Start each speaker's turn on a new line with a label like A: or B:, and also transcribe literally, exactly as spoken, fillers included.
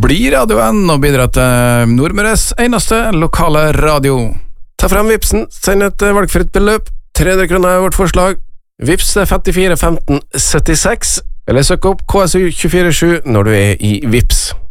A: Blir radioen og bidra til Nordmøres eneste lokale radio.
B: Ta frem Vipsen, send et valgfritt beløp. tre hundre kroner er vårt forslag. Vips er femtifire femten syttiseks, eller søk opp K S U to fire sju når du er i Vips.